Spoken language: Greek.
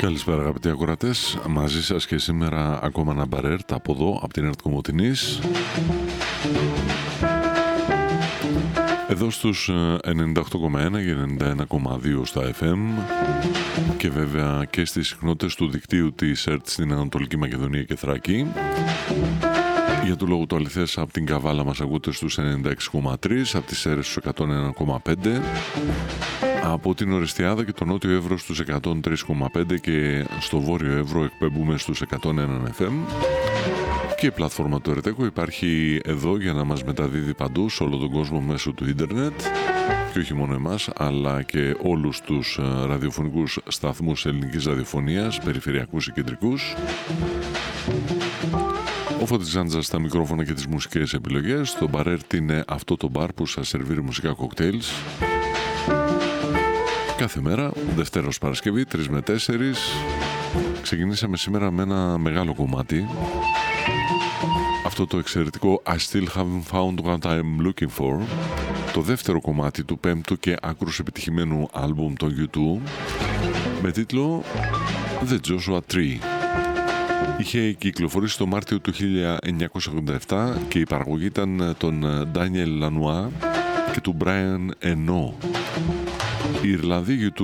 Καλησπέρα αγαπητοί ακροατές, μαζί σας και σήμερα ακόμα ένα μπαρέρτ από εδώ, από την ΕΡΤ Κομοτηνής. Εδώ στους 98,1 και 91,2 στα FM και βέβαια και στις συχνότητες του δικτύου της ΕΡΤ στην Ανατολική Μακεδονία και Θράκη. Για το λόγο του αληθές από την Καβάλα μας ακούτε στους 96,3, από τις Σέρρες στους 101,5, από την Ορεστιάδα και το Νότιο Εύρο στους 103,5 και στο Βόρειο Εύρο εκπέμπουμε στους 101 FM. Και η πλατφόρμα του ΕΡΤ υπάρχει εδώ για να μας μεταδίδει παντού σε όλο τον κόσμο μέσω του ίντερνετ και όχι μόνο εμάς αλλά και όλους τους ραδιοφωνικούς σταθμούς ελληνικής ραδιοφωνίας, περιφερειακούς και κεντρικούς. Ο Φώτης Ζάντζας στα μικρόφωνα και τις μουσικές επιλογές. Το μπαρέρτ είναι αυτό το μπαρ που σας σερβίρει μουσικά κοκτέιλς κάθε μέρα, Δευτέρα ως Παρασκευή, 3 με 4. Ξεκινήσαμε σήμερα με ένα μεγάλο κομμάτι. Αυτό το εξαιρετικό I Still Haven't Found What I'm Looking For, το δεύτερο κομμάτι του πέμπτου και άκρως επιτυχημένου άλμπουμ των U2 με τίτλο The Joshua Tree. Είχε κυκλοφορήσει το Μάρτιο του 1987 και η παραγωγή ήταν των Daniel Lanois και του Brian Eno. Οι Ιρλανδοί U2